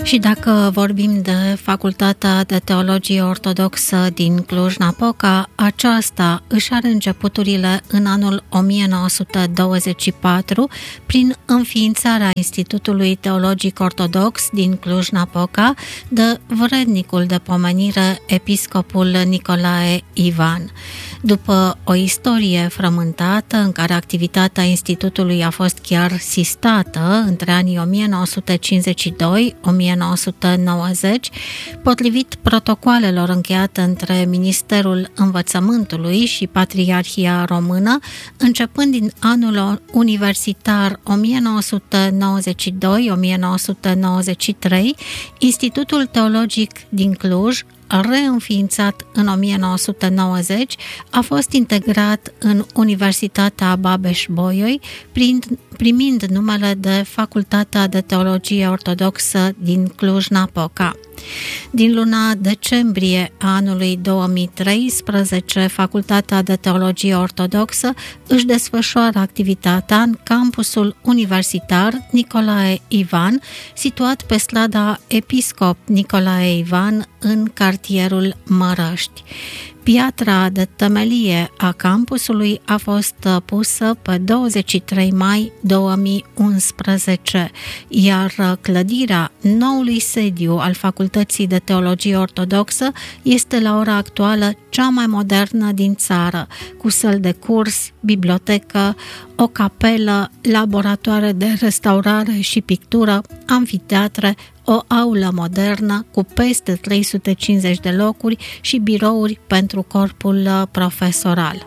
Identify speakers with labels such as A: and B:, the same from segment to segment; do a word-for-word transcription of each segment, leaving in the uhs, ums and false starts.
A: Și dacă vorbim de Facultatea de Teologie Ortodoxă din Cluj-Napoca, aceasta își are începuturile în anul o mie nouă sute douăzeci și patru prin înființarea Institutului Teologic Ortodox din Cluj-Napoca de vrednicul de pomenire, episcopul Nicolae Ivan. După o istorie frământată în care activitatea institutului a fost chiar sistată între anii o mie nouă sute cincizeci și doi - o mie nouă sute nouăzeci, potrivit protocoalelor încheiate între Ministerul Învățământului și Patriarhia Română, începând din anul universitar o mie nouă sute nouăzeci și doi - o mie nouă sute nouăzeci și trei, Institutul Teologic din Cluj, reînființat în o mie nouă sute nouăzeci, a fost integrat în Universitatea Babeș-Bolyai, primind numele de Facultatea de Teologie Ortodoxă din Cluj-Napoca. Din luna decembrie a anului două mii treisprezece, Facultatea de Teologie Ortodoxă își desfășoară activitatea în campusul universitar Nicolae Ivan, situat pe strada Episcop Nicolae Ivan, în cartierul Mărăști. Piatra de temelie a campusului a fost pusă pe douăzeci și trei mai două mii unsprezece, iar clădirea noului sediu al Facultății de Teologie Ortodoxă este la ora actuală cea mai modernă din țară, cu săli de curs, bibliotecă, o capelă, laboratoare de restaurare și pictură, amfiteatre, o aulă modernă cu peste trei sute cincizeci de locuri și birouri pentru corpul profesoral.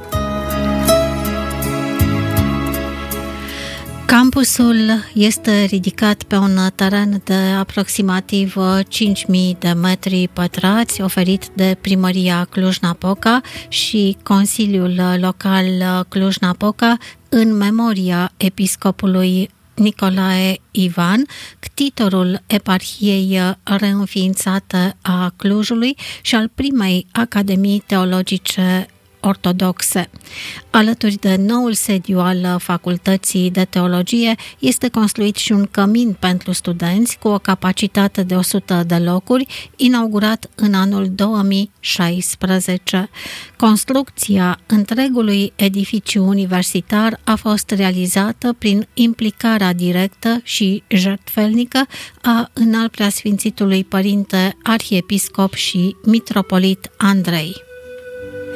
A: Campusul este ridicat pe un teren de aproximativ cinci mii de metri pătrați, oferit de Primăria Cluj-Napoca și Consiliul Local Cluj-Napoca în memoria episcopului Nicolae Ivan, ctitorul eparhiei reînființate a Clujului și al primei Academii Teologice Ortodoxe. Alături de noul sediu al Facultății de Teologie este construit și un cămin pentru studenți cu o capacitate de o sută de locuri, inaugurat în anul două mii șaisprezece. Construcția întregului edificiu universitar a fost realizată prin implicarea directă și jertfelnică a Înaltpreasfințitului Părinte Arhiepiscop și Mitropolit Andrei.